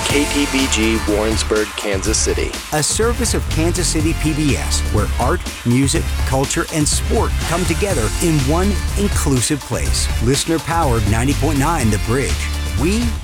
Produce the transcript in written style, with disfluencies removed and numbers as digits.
KTBG Warrensburg, Kansas City. A service of Kansas City PBS, where art, music, culture, and sport come together in one inclusive place. Listener-powered 90.9 The Bridge. We